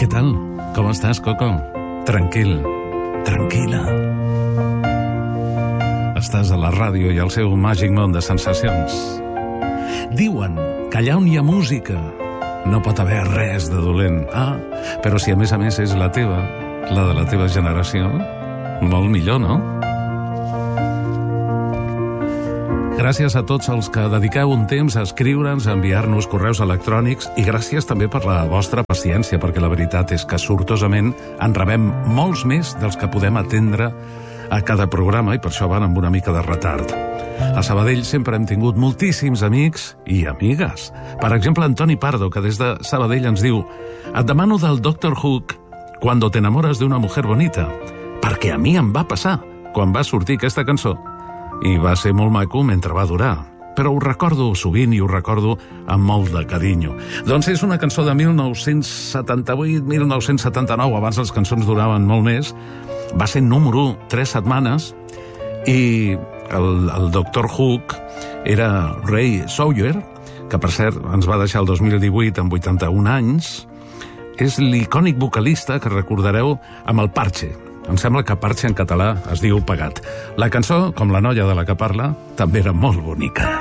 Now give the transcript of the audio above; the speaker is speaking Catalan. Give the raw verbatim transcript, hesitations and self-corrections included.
Què tal? Com estàs, Coco? Tranquil, tranquil·la. Estàs a la ràdio i al seu màgic món de sensacions. Diuen que allà on hi ha música no pot haver res de dolent. Ah, però si a més a més és la teva, la de la teva generació, molt millor, no? Gràcies a tots els que dediqueu un temps a escriure'ns, a enviar-nos correus electrònics i gràcies també per la vostra paciència, perquè la veritat és que sortosament en rebem molts més dels que podem atendre a cada programa i per això van amb una mica de retard. A Sabadell sempre hem tingut moltíssims amics i amigues. Per exemple, Antoni Pardo, que des de Sabadell ens diu: et demano del doctor Hook Cuando te enamoras de una mujer bonita, perquè a mi em va passar quan va sortir aquesta cançó. I va ser molt maco mentre va durar, però ho recordo sovint i ho recordo amb molt de carinyo. Doncs és una cançó de mil nou-cents setanta-vuit mil nou-cents setanta-nou, abans les cançons duraven molt més. Va ser número tres setmanes i el, el doctor Hook era Ray Sawyer, que per cert ens va deixar el dos mil divuit amb vuitanta-un anys. És l'icònic vocalista que recordareu amb el Parche. Em sembla que Parche en català es diu pegat. La cançó, com la noia de la que parla, també era molt bonica.